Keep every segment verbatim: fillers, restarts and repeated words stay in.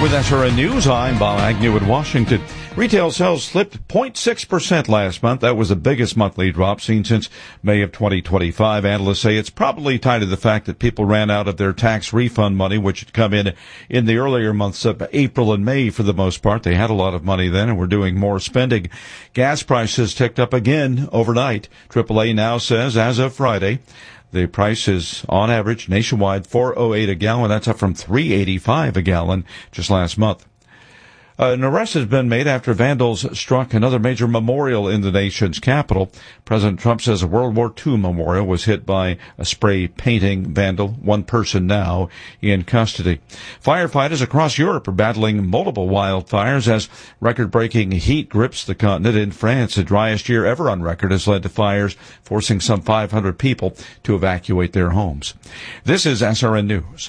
With S R N News, I'm Bob Agnew in Washington. Retail sales slipped zero point six percent last month. That was the biggest monthly drop seen since May of twenty twenty-five. Analysts say it's probably tied to the fact that people ran out of their tax refund money, which had come in in the earlier months of April and May for the most part. They had a lot of money then and were doing more spending. Gas prices ticked up again overnight. triple A now says as of Friday, the price is, on average, nationwide, four oh eight a gallon. That's up from three eighty-five a gallon just last month. Uh, an arrest has been made after vandals struck another major memorial in the nation's capital. President Trump says a World War Two memorial was hit by a spray painting vandal. One person now in custody. Firefighters across Europe are battling multiple wildfires as record-breaking heat grips the continent. In France, the driest year ever on record has led to fires, forcing some five hundred people to evacuate their homes. This is S R N News.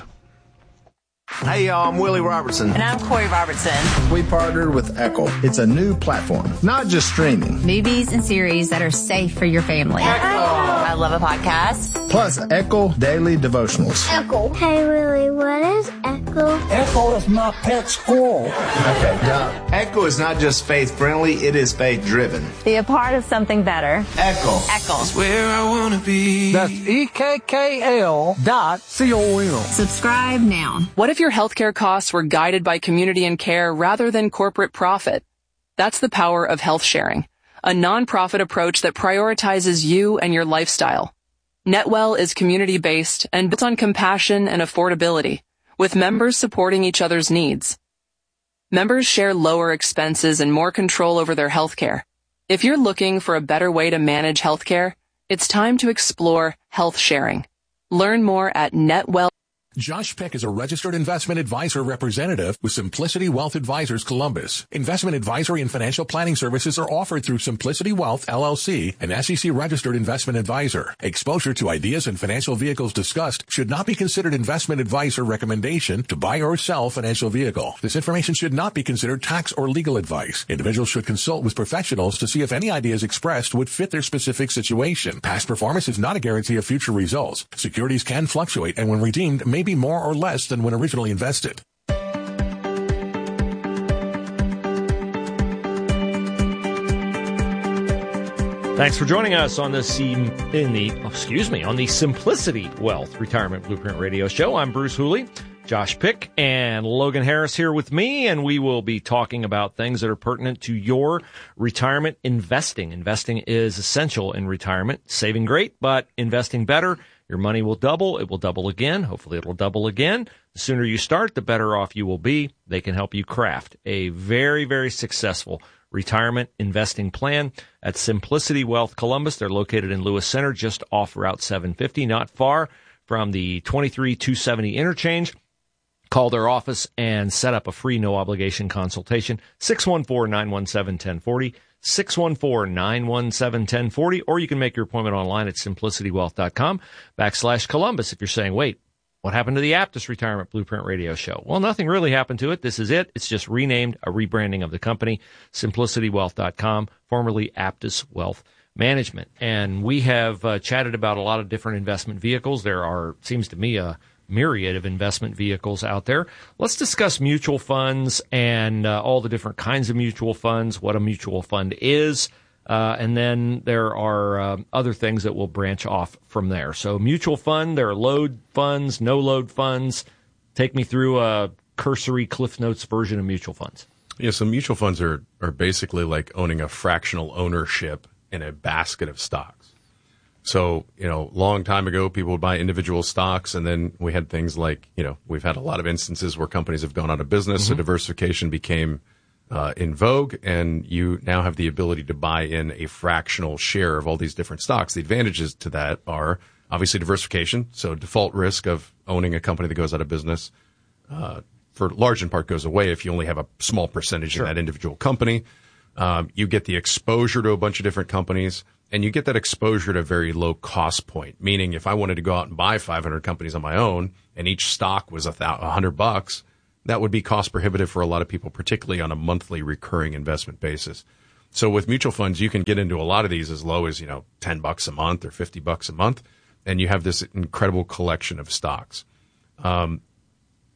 Hey, y'all, I'm Willie Robertson. And I'm Corey Robertson. We partnered with Echo. It's a new platform, not just streaming. Movies and series that are safe for your family. Echo. I love a podcast. Plus, Echo Daily Devotionals. Echo. Hey, Willie, what is Echo? Echo is my pet squirrel. Okay, Doc. Echo is not just faith-friendly, it is faith-driven. Be a part of something better. Echo. Echo. It's where I want to be. That's E K K L dot C O M. Subscribe now. What if your healthcare costs were guided by community and care rather than corporate profit? That's the power of health sharing, a nonprofit approach that prioritizes you and your lifestyle. NetWell is community-based and built on compassion and affordability, with members supporting each other's needs. Members share lower expenses and more control over their healthcare. If you're looking for a better way to manage healthcare, it's time to explore health sharing. Learn more at NetWell. Josh Peck is a registered investment advisor representative with Simplicity Wealth Advisors Columbus. Investment advisory and financial planning services are offered through Simplicity Wealth, L L C, an S E C registered investment advisor. Exposure to ideas and financial vehicles discussed should not be considered investment advice or recommendation to buy or sell financial vehicle. This information should not be considered tax or legal advice. Individuals should consult with professionals to see if any ideas expressed would fit their specific situation. Past performance is not a guarantee of future results. Securities can fluctuate and when redeemed may be more or less than when originally invested. Thanks for joining us on the in the excuse me on the Simplicity Wealth Retirement Blueprint Radio Show. I'm Bruce Hooley, Josh Pick, and Logan Harris here with me, and we will be talking about things that are pertinent to your retirement investing. Investing is essential in retirement. Saving great, but investing better. Your money will double. It will double again. Hopefully it will double again. The sooner you start, the better off you will be. They can help you craft a very, very successful retirement investing plan at Simplicity Wealth Columbus. They're located in Lewis Center, just off Route seven fifty, not far from the twenty-three two seventy interchange. Call their office and set up a free no-obligation consultation, six one four, nine one seven, one zero four zero, six one four, nine one seven, one zero four zero, or you can make your appointment online at simplicitywealth.com backslash Columbus. If you're saying, wait, what happened to the Aptus Retirement Blueprint Radio Show? Well, nothing really happened to it. This is it. It's just renamed, a rebranding of the company, simplicity wealth dot com, formerly Aptus Wealth Management. And we have uh, chatted about a lot of different investment vehicles. There are, seems to me, a myriad of investment vehicles out there. Let's discuss mutual funds and uh, all the different kinds of mutual funds, what a mutual fund is, uh, and then there are uh, other things that will branch off from there. So mutual fund, there are load funds, no load funds. Take me through a cursory Cliff Notes version of mutual funds. Yeah, so mutual funds are, are basically like owning a fractional ownership in a basket of stocks. So, you know, long time ago, people would buy individual stocks, and then we had things like, you know, we've had a lot of instances where companies have gone out of business, mm-hmm. so diversification became uh, in vogue, and you now have the ability to buy in a fractional share of all these different stocks. The advantages to that are obviously diversification, so default risk of owning a company that goes out of business, uh, for large in part goes away if you only have a small percentage sure. in that individual company. Um, you get the exposure to a bunch of different companies. And you get that exposure at a very low cost point, meaning if I wanted to go out and buy five hundred companies on my own and each stock was a hundred bucks, that would be cost prohibitive for a lot of people, particularly on a monthly recurring investment basis. So with mutual funds, you can get into a lot of these as low as, you know, ten bucks a month or fifty bucks a month. And you have this incredible collection of stocks. Um,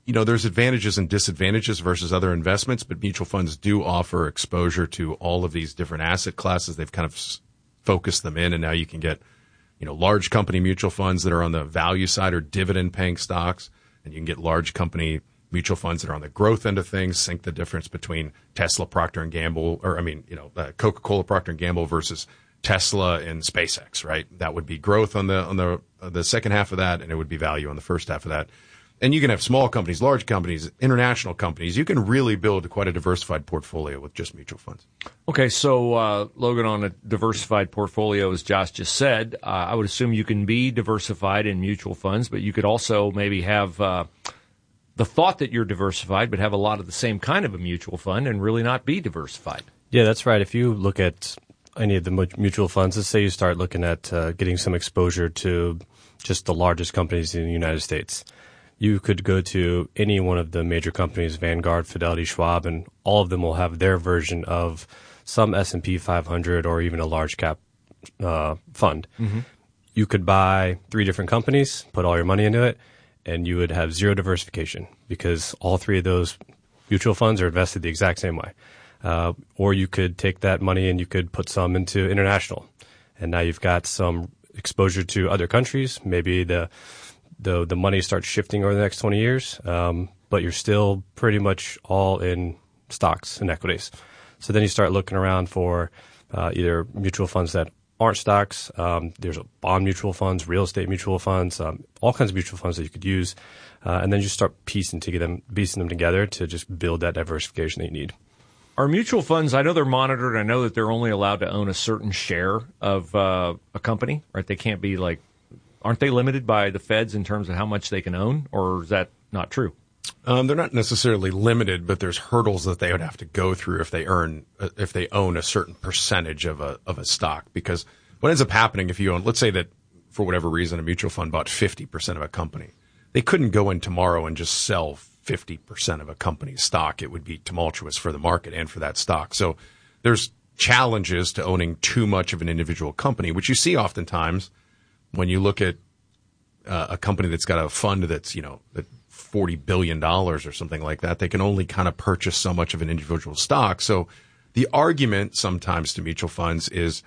you know, there's advantages and disadvantages versus other investments, but mutual funds do offer exposure to all of these different asset classes. They've kind of s- focused them in, and now you can get, you know, large company mutual funds that are on the value side or dividend paying stocks, and you can get large company mutual funds that are on the growth end of things. Think the difference between Tesla, Procter and Gamble, or I mean, you know, uh, Coca-Cola, Procter and Gamble versus Tesla and SpaceX, right? That would be growth on the on the uh, the second half of that, and it would be value on the first half of that. And you can have small companies, large companies, international companies. You can really build quite a diversified portfolio with just mutual funds. Okay, so uh, Logan, on a diversified portfolio, as Josh just said, uh, I would assume you can be diversified in mutual funds, but you could also maybe have uh, the thought that you're diversified, but have a lot of the same kind of a mutual fund and really not be diversified. Yeah, that's right. If you look at any of the mutual funds, let's say you start looking at uh, getting some exposure to just the largest companies in the United States. You could go to any one of the major companies, Vanguard, Fidelity, Schwab, and all of them will have their version of some S and P five hundred or even a large cap uh, fund. Mm-hmm. You could buy three different companies, put all your money into it, and you would have zero diversification because all three of those mutual funds are invested the exact same way. Uh, or you could take that money and you could put some into international. And now you've got some exposure to other countries. Maybe the the the money starts shifting over the next twenty years, um, but you're still pretty much all in stocks and equities. So then you start looking around for uh, either mutual funds that aren't stocks. Um, there's bond mutual funds, real estate mutual funds, um, all kinds of mutual funds that you could use. Uh, and then you start piecing, to get them, piecing them together to just build that diversification that you need. Are mutual funds, I know they're monitored. I know that they're only allowed to own a certain share of uh, a company, right? They can't be like, aren't they limited by the feds in terms of how much they can own, or is that not true? Um, they're not necessarily limited, but there's hurdles that they would have to go through if they earn, uh, if they own a certain percentage of a of a stock. Because what ends up happening if you own, let's say that for whatever reason, a mutual fund bought fifty percent of a company, they couldn't go in tomorrow and just sell fifty percent of a company's stock. It would be tumultuous for the market and for that stock. So there's challenges to owning too much of an individual company, which you see oftentimes when you look at uh, a company that's got a fund that's, you know, that forty billion dollars or something like that. They can only kind of purchase so much of an individual stock. So the argument sometimes to mutual funds is,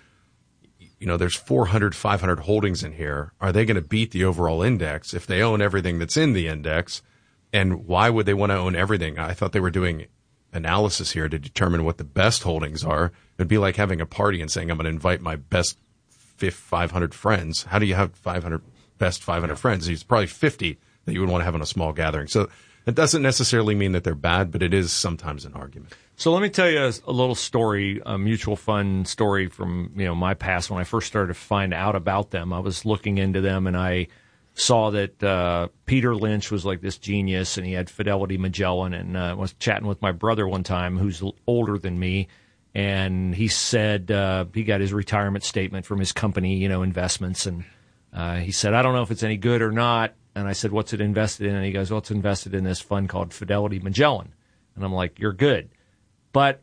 you know, there's four hundred, five hundred holdings in here. Are they going to beat the overall index if they own everything that's in the index? And why would they want to own everything? I thought they were doing analysis here to determine what the best holdings are. It'd be like having a party and saying, I'm going to invite my best five hundred friends. How do you have five hundred best five hundred friends? It's probably fifty that you would want to have in a small gathering. So it doesn't necessarily mean that they're bad, but it is sometimes an argument. So let me tell you a, a little story, a mutual fund story from, you know, my past. When I first started to find out about them, I was looking into them and I saw that uh, Peter Lynch was like this genius, and he had Fidelity Magellan, and uh, I was chatting with my brother one time who's older than me, and he said uh, he got his retirement statement from his company, you know, investments, and uh, he said, I don't know if it's any good or not. And I said, what's it invested in? And he goes, well, it's invested in this fund called Fidelity Magellan. And I'm like, you're good. But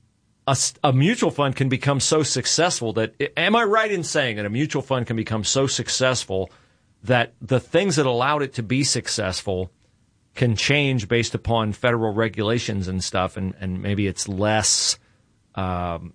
a, a mutual fund can become so successful that, am I right in saying that a mutual fund can become so successful that the things that allowed it to be successful can change based upon federal regulations and stuff, and, and maybe it's less, um,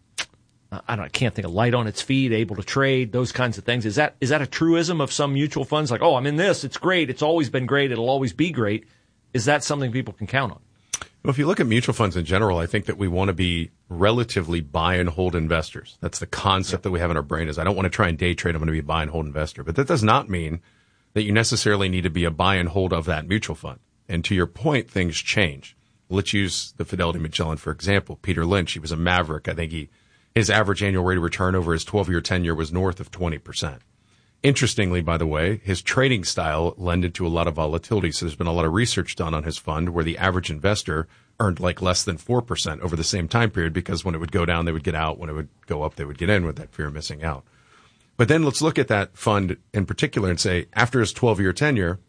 I don't, I can't think of light on its feet, able to trade, those kinds of things. Is that is that a truism of some mutual funds? Like, oh, I'm in this, it's great, it's always been great, it'll always be great. Is that something people can count on? Well, if you look at mutual funds in general, I think that we want to be relatively buy and hold investors. That's the concept that we have in our brain, is I don't want to try and day trade, I'm going to be a buy and hold investor. But that does not mean that you necessarily need to be a buy and hold of that mutual fund. And to your point, things change. Let's use the Fidelity Magellan, for example. Peter Lynch, he was a maverick. I think he his average annual rate of return over his twelve-year tenure was north of twenty percent. Interestingly, by the way, his trading style lended to a lot of volatility. So there's been a lot of research done on his fund where the average investor earned like less than four percent over the same time period, because when it would go down, they would get out. When it would go up, they would get in, with that fear of missing out. But then let's look at that fund in particular and say, after his twelve-year tenure,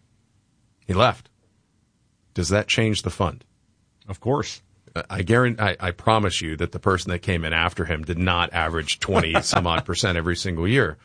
he left. Does that change the fund? Of course. I guarantee, I, I promise you that the person that came in after him did not average twenty some odd percent every single year.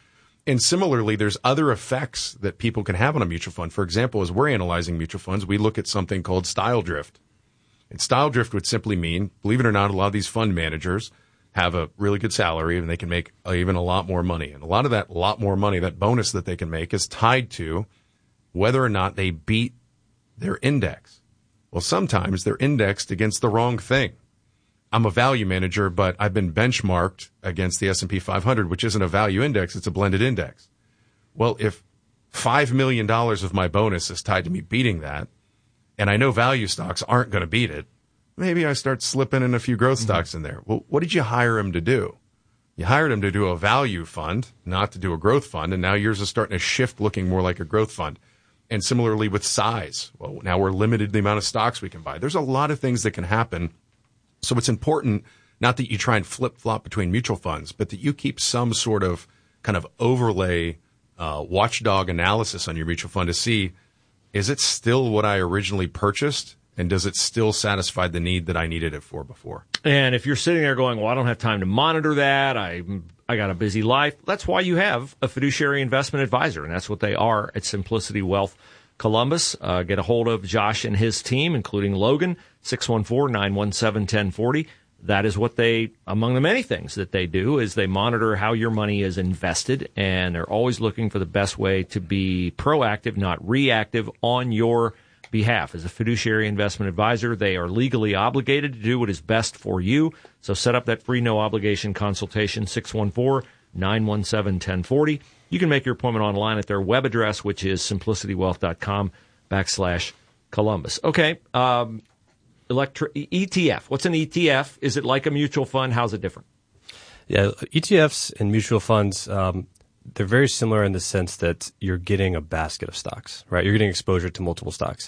And similarly, there's other effects that people can have on a mutual fund. For example, as we're analyzing mutual funds, we look at something called style drift. And style drift would simply mean, believe it or not, a lot of these fund managers have a really good salary and they can make even a lot more money. And a lot of that lot more money, that bonus that they can make, is tied to whether or not they beat their index. Well, sometimes they're indexed against the wrong thing. I'm a value manager, but I've been benchmarked against the S and P five hundred, which isn't a value index, it's a blended index. Well, if five million dollars of my bonus is tied to me beating that, and I know value stocks aren't going to beat it, maybe I start slipping in a few growth mm-hmm. stocks in there. Well, what did you hire him to do? You hired him to do a value fund, not to do a growth fund, and now yours is starting to shift looking more like a growth fund. And similarly with size. Well, now we're limited to the amount of stocks we can buy. There's a lot of things that can happen. So it's important not that you try and flip-flop between mutual funds, but that you keep some sort of kind of overlay uh, watchdog analysis on your mutual fund to see, is it still what I originally purchased? And does it still satisfy the need that I needed it for before? And if you're sitting there going, well, I don't have time to monitor that, I I got a busy life, that's why you have a fiduciary investment advisor, and that's what they are at Simplicity Wealth Columbus. Uh, get a hold of Josh and his team, including Logan, six one four, nine one seven, one zero four zero. That is what they, among the many things that they do, is they monitor how your money is invested, and they're always looking for the best way to be proactive, not reactive, on your behalf. As a fiduciary investment advisor, they are legally obligated to do what is best for you. So set up that free no-obligation consultation, six one four, nine one seven, one zero four zero. You can make your appointment online at their web address, which is simplicitywealth.com backslash Columbus. Okay, um, electri- E T F. What's an E T F? Is it like a mutual fund? How's it different? Yeah, E T Fs and mutual funds, um, they're very similar in the sense that you're getting a basket of stocks, right? You're getting exposure to multiple stocks.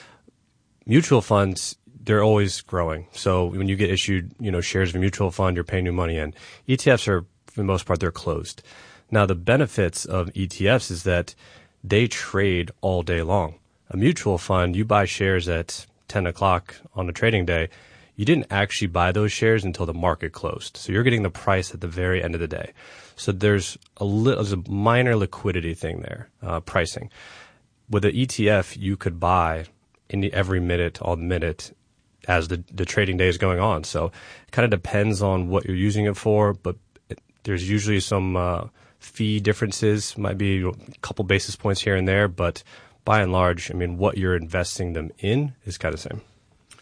Mutual funds, they're always growing. So when you get issued, you know, shares of a mutual fund, you're paying new money in. E T Fs are, for the most part, they're closed. Now, the benefits of E T Fs is that they trade all day long. A mutual fund, you buy shares at ten o'clock on a trading day. You didn't actually buy those shares until the market closed. So you're getting the price at the very end of the day. So there's a, li- there's a minor liquidity thing there, uh, pricing. With an E T F, you could buy in the, every minute, all minute, as the, the trading day is going on. So it kind of depends on what you're using it for, but it, there's usually some uh, fee differences, might be a couple basis points here and there, but by and large, I mean, what you're investing them in is kind of the same.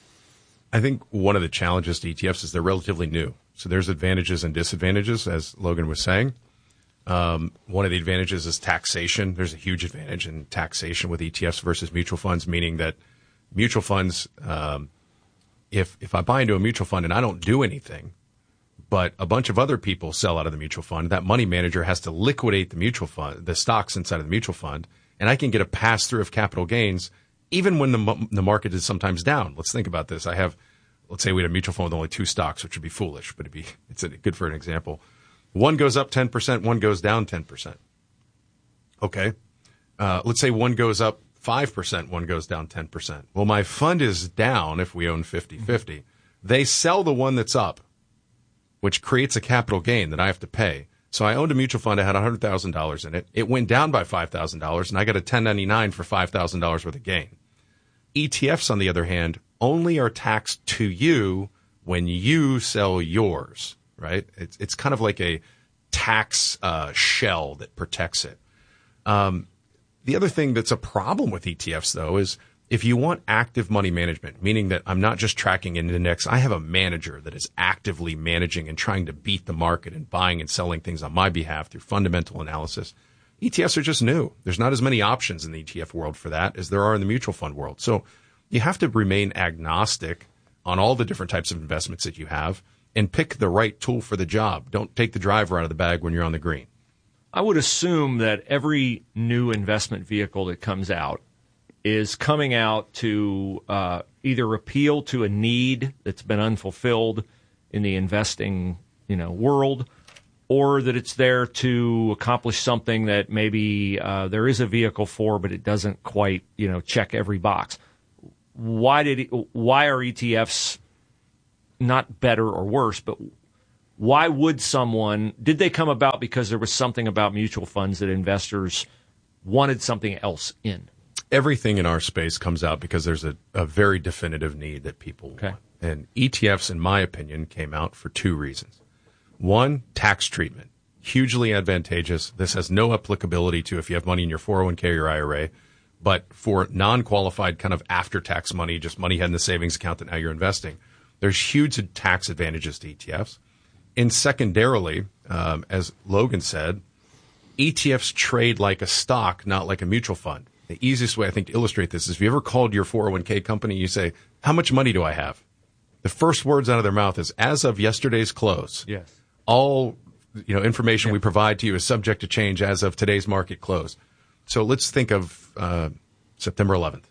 I think one of the challenges to E T Fs is they're relatively new. So there's advantages and disadvantages, as Logan was saying. Um, one of the advantages is taxation. There's a huge advantage in taxation with E T Fs versus mutual funds, meaning that mutual funds, um, if if I buy into a mutual fund and I don't do anything, but a bunch of other people sell out of the mutual fund, that money manager has to liquidate the mutual fund, the stocks inside of the mutual fund, and I can get a pass-through of capital gains even when the, the market is sometimes down. Let's think about this. I have, let's say we had a mutual fund with only two stocks, which would be foolish, but it'd be, it's a, good for an example. One goes up ten percent, one goes down ten percent. Okay. Uh, let's say one goes up five percent, one goes down ten percent. Well, my fund is down if we own fifty-fifty. They sell the one that's up, which creates a capital gain that I have to pay. So I owned a mutual fund. I had one hundred thousand dollars in it. It went down by five thousand dollars, and I got a ten ninety-nine for five thousand dollars worth of gain. E T Fs, on the other hand, only are taxed to you when you sell yours, right? It's it's kind of like a tax uh, shell that protects it. Um, the other thing that's a problem with E T Fs, though, is if you want active money management, meaning that I'm not just tracking an index, I have a manager that is actively managing and trying to beat the market and buying and selling things on my behalf through fundamental analysis. E T Fs are just new. There's not as many options in the E T F world for that as there are in the mutual fund world. So you have to remain agnostic on all the different types of investments that you have and pick the right tool for the job. Don't take the driver out of the bag when you're on the green. I would assume that every new investment vehicle that comes out is coming out to uh, either appeal to a need that's been unfulfilled in the investing, you know, world, or that it's there to accomplish something that maybe uh, there is a vehicle for, but it doesn't quite, you know, check every box. Why did it, why are E T Fs not better or worse, but why would someone, did they come about because there was something about mutual funds that investors wanted something else in? Everything in our space comes out because there's a, a very definitive need that people okay. want. And E T Fs, in my opinion, came out for two reasons. One, tax treatment. Hugely advantageous. This has no applicability to if you have money in your four oh one k or your I R A, but for non-qualified kind of after-tax money, just money you had in the savings account that now you're investing, there's huge tax advantages to E T Fs. And secondarily, um, as Logan said, E T Fs trade like a stock, not like a mutual fund. The easiest way, I think, to illustrate this is if you ever called your four oh one k company, you say, how much money do I have? The first words out of their mouth is, as of yesterday's close. Yes. All you know, information yeah. we provide to you is subject to change as of today's market close. So let's think of uh, September eleventh.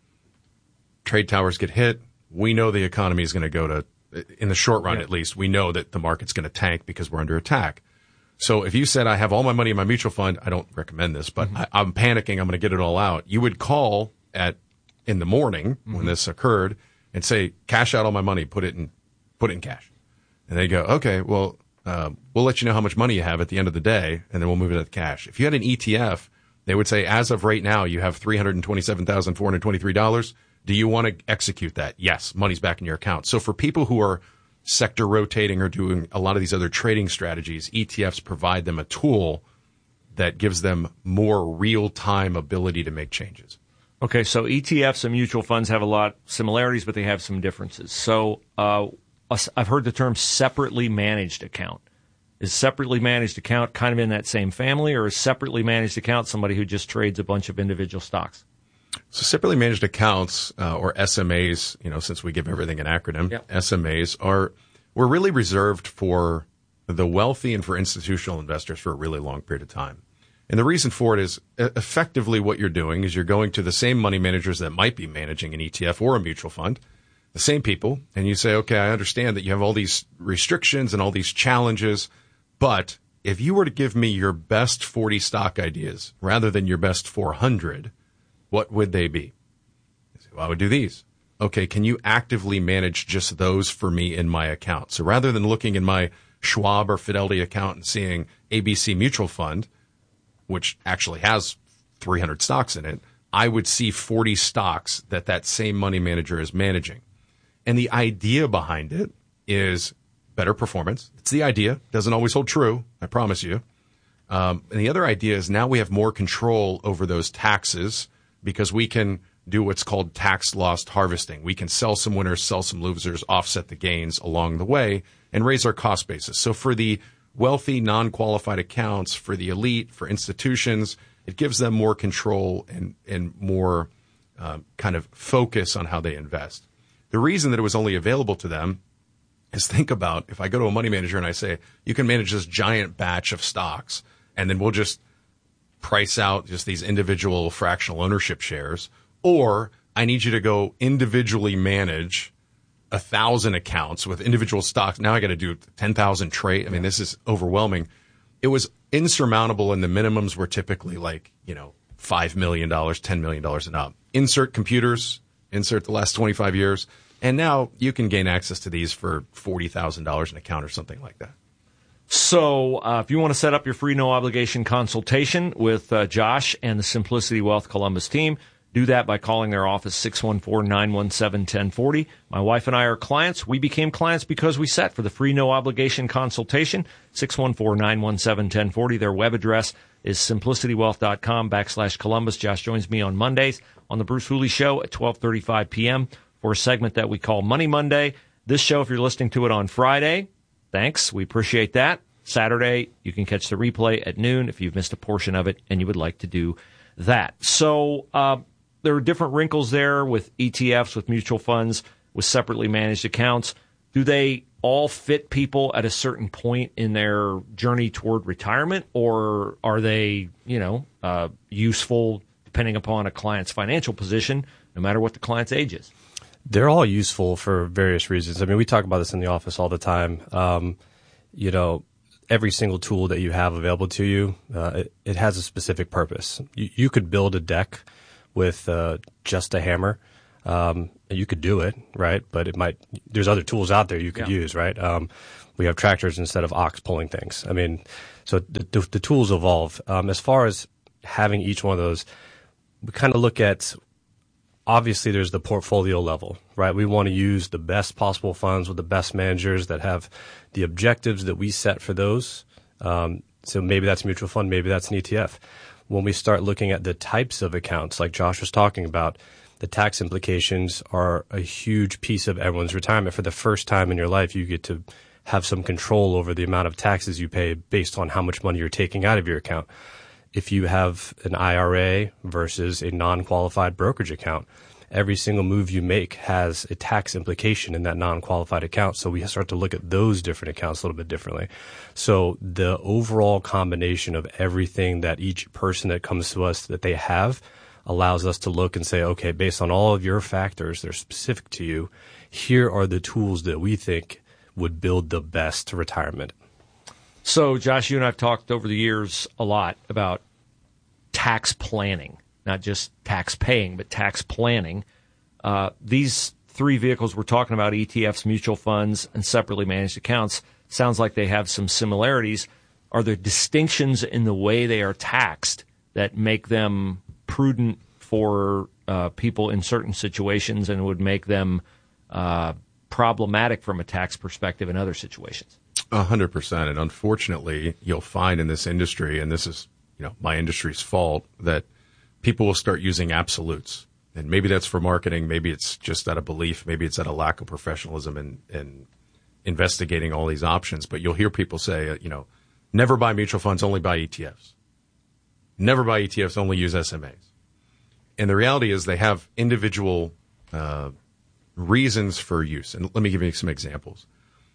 Trade towers get hit. We know the economy is going to go to, in the short run yeah. at least, we know that the market's going to tank because we're under attack. So if you said, I have all my money in my mutual fund, I don't recommend this, but mm-hmm. I, I'm panicking, I'm going to get it all out. You would call at in the morning mm-hmm. when this occurred and say, cash out all my money, put it in, put it in cash. And they go, okay, well, uh, we'll let you know how much money you have at the end of the day, and then we'll move it to cash. If you had an E T F, they would say, as of right now, you have three hundred twenty-seven thousand four hundred twenty-three dollars. Do you want to execute that? Yes, money's back in your account. So for people who are sector rotating or doing a lot of these other trading strategies, E T Fs provide them a tool that gives them more real-time ability to make changes. Okay, so E T Fs and mutual funds have a lot of similarities, but they have some differences. So uh, I've heard the term separately managed account. Is separately managed account kind of in that same family, or is separately managed account somebody who just trades a bunch of individual stocks? So separately managed accounts, uh, or S M As, you know, since we give everything an acronym, yep. S M As are, were really reserved for the wealthy and for institutional investors for a really long period of time. And the reason for it is effectively what you're doing is you're going to the same money managers that might be managing an E T F or a mutual fund, the same people, and you say, okay, I understand that you have all these restrictions and all these challenges, but if you were to give me your best forty stock ideas rather than your best four hundred, what would they be? I say, well, I would do these. Okay, can you actively manage just those for me in my account? So rather than looking in my Schwab or Fidelity account and seeing A B C Mutual Fund, which actually has three hundred stocks in it, I would see forty stocks that that same money manager is managing. And the idea behind it is better performance. It's the idea. Doesn't always hold true, I promise you. Um, and the other idea is now we have more control over those taxes because we can do what's called tax loss harvesting. We can sell some winners, sell some losers, offset the gains along the way, and raise our cost basis. So for the wealthy, non-qualified accounts, for the elite, for institutions, it gives them more control and, and more um, kind of focus on how they invest. The reason that it was only available to them is, think about if I go to a money manager and I say, you can manage this giant batch of stocks, and then we'll just price out just these individual fractional ownership shares, or I need you to go individually manage a thousand accounts with individual stocks. Now I got to do ten thousand trade. I mean, this is overwhelming. It was insurmountable, and the minimums were typically like, you know, five million dollars, ten million dollars and up. Insert computers, insert the last twenty-five years. And now you can gain access to these for forty thousand dollars an account or something like that. So uh, if you want to set up your free no obligation consultation with uh, Josh and the Simplicity Wealth Columbus team, do that by calling their office, six one four, nine one seven, one zero four zero. My wife and I are clients. We became clients because we set for the free no obligation consultation, six one four, nine one seven, one zero four zero. Their web address is simplicitywealth.com backslash Columbus. Josh joins me on Mondays on the Bruce Hooley Show at twelve thirty-five p.m. for a segment that we call Money Monday. This show, if you're listening to it on Friday, thanks. We appreciate that. Saturday, you can catch the replay at noon if you've missed a portion of it and you would like to do that. So uh, there are different wrinkles there with E T Fs, with mutual funds, with separately managed accounts. Do they all fit people at a certain point in their journey toward retirement, or are they, you know, uh, useful depending upon a client's financial position, no matter what the client's age is? They're all useful for various reasons. I mean, we talk about this in the office all the time. Um, you know, every single tool that you have available to you, uh, it, it has a specific purpose. You, you could build a deck with uh, just a hammer. Um, you could do it, right? But it might, there's other tools out there you could Yeah. use, right? Um, we have tractors instead of ox pulling things. I mean, so the, the, the tools evolve. Um, as far as having each one of those, we kind of look at, obviously there's the portfolio level, right? We want to use the best possible funds with the best managers that have the objectives that we set for those. Um, so maybe that's a mutual fund, maybe that's an E T F. When we start looking at the types of accounts, like Josh was talking about, the tax implications are a huge piece of everyone's retirement. For the first time in your life, you get to have some control over the amount of taxes you pay based on how much money you're taking out of your account. If you have an I R A versus a non-qualified brokerage account, every single move you make has a tax implication in that non-qualified account. So we start to look at those different accounts a little bit differently. So the overall combination of everything that each person that comes to us that they have allows us to look and say, okay, based on all of your factors that are specific to you, here are the tools that we think would build the best retirement. So, Josh, you and I have talked over the years a lot about tax planning, not just tax paying, but tax planning. Uh, these three vehicles we're talking about, E T Fs, mutual funds, and separately managed accounts, sounds like they have some similarities. Are there distinctions in the way they are taxed that make them prudent for uh, people in certain situations and would make them uh, problematic from a tax perspective in other situations? A hundred percent. And unfortunately, you'll find in this industry, and this is, you know, my industry's fault, that people will start using absolutes. And maybe that's for marketing. Maybe it's just out of belief. Maybe it's out of lack of professionalism in, in investigating all these options. But you'll hear people say, uh, you know, never buy mutual funds, only buy E T Fs. Never buy E T Fs, only use S M As. And the reality is they have individual uh, reasons for use. And let me give you some examples.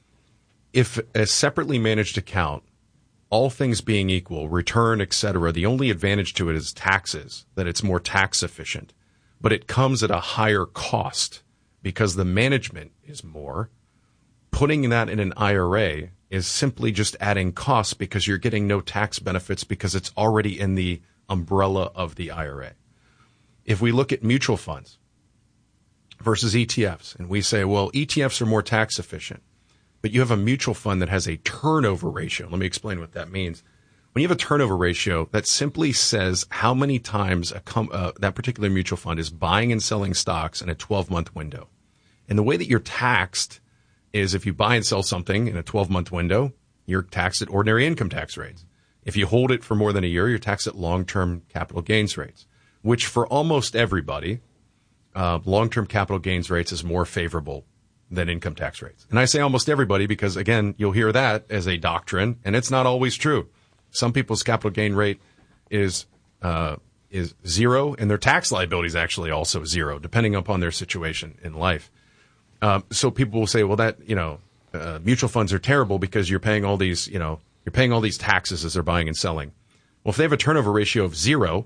If a separately managed account, all things being equal, return, et cetera, the only advantage to it is taxes, that it's more tax efficient. But it comes at a higher cost because the management is more. Putting that in an I R A is simply just adding costs because you're getting no tax benefits because it's already in the umbrella of the I R A. If we look at mutual funds versus E T Fs, and we say, well, E T Fs are more tax efficient, but you have a mutual fund that has a turnover ratio. Let me explain what that means. When you have a turnover ratio, that simply says how many times a com- uh, that particular mutual fund is buying and selling stocks in a twelve-month window. And the way that you're taxed is if you buy and sell something in a twelve-month window, you're taxed at ordinary income tax rates. If you hold it for more than a year, you're taxed at long-term capital gains rates, which for almost everybody, uh, long-term capital gains rates is more favorable than income tax rates. And I say almost everybody because, again, you'll hear that as a doctrine, and it's not always true. Some people's capital gain rate is uh, is zero, and their tax liability is actually also zero, depending upon their situation in life. Um, so people will say, well, that, you know, uh, mutual funds are terrible because you're paying all these, you know, you're paying all these taxes as they're buying and selling. Well, if they have a turnover ratio of zero,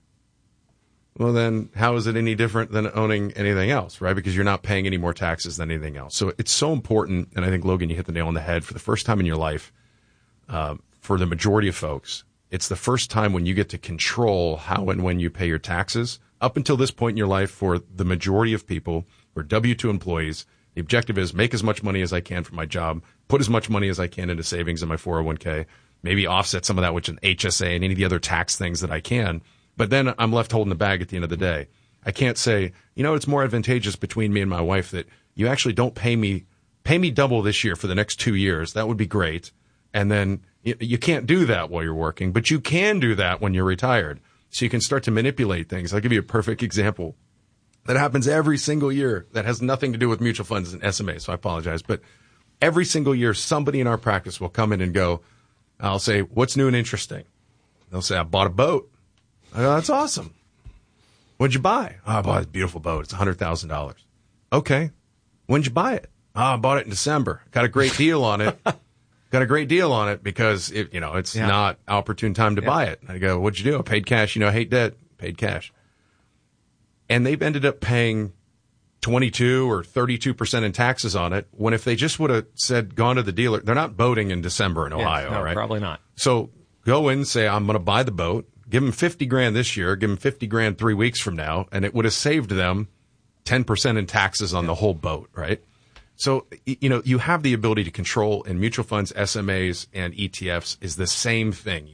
well, then how is it any different than owning anything else, right? Because you're not paying any more taxes than anything else. So it's so important, and I think, Logan, you hit the nail on the head. For the first time in your life, uh, for the majority of folks, it's the first time when you get to control how and when you pay your taxes. Up until this point in your life, for the majority of people who are W two employees, the objective is make as much money as I can from my job, put as much money as I can into savings in my four oh one k, maybe offset some of that with an H S A and any of the other tax things that I can. But then I'm left holding the bag at the end of the day. I can't say, you know, it's more advantageous between me and my wife that you actually don't pay me, pay me double this year for the next two years. That would be great. And then you, you can't do that while you're working, but you can do that when you're retired. So you can start to manipulate things. I'll give you a perfect example that happens every single year that has nothing to do with mutual funds and S M As. So I apologize. But every single year, somebody in our practice will come in and go, I'll say, what's new and interesting? They'll say, I bought a boat. I go, that's awesome. What'd you buy? Oh, I bought this beautiful boat. It's one hundred thousand dollars. Okay. When'd you buy it? Oh, I bought it in December. Got a great deal on it. Got a great deal on it because, it, you know, it's yeah. not opportune time to yeah. buy it. I go, what'd you do? I paid cash. You know, I hate debt. Paid cash. And they've ended up paying twenty-two or thirty-two percent in taxes on it, when if they just would have said, gone to the dealer, they're not boating in December in Ohio, yeah, no, right? Probably not. So go in and say, I'm going to buy the boat. Give them fifty grand this year, give them fifty grand three weeks from now, and it would have saved them ten percent in taxes on the whole boat, right? So, you know, you have the ability to control in mutual funds, S M As, and E T Fs is the same thing.